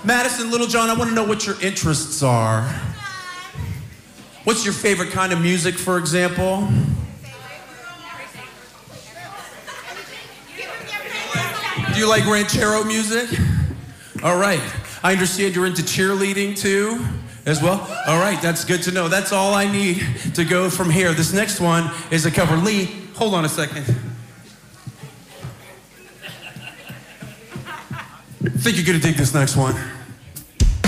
Madison Littlejohn, I want to know what your interests are. What's your favorite kind of music, for example? Do you like ranchero music? All right. I understand you're into cheerleading too, as well. All right, that's good to know. That's all I need to go from here. This next one is a cover. Lee, hold on a second. I think you're gonna dig this next one.